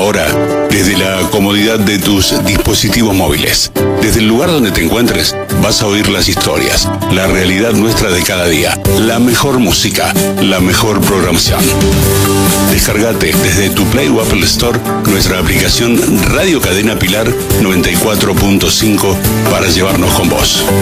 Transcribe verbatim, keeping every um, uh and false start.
Ahora, desde la comodidad de tus dispositivos móviles, desde el lugar donde te encuentres, vas a oír las historias, la realidad nuestra de cada día, la mejor música, la mejor programación. Descargate desde tu Play o Apple Store nuestra aplicación Radio Cadena Pilar noventa y cuatro punto cinco para llevarnos con vos.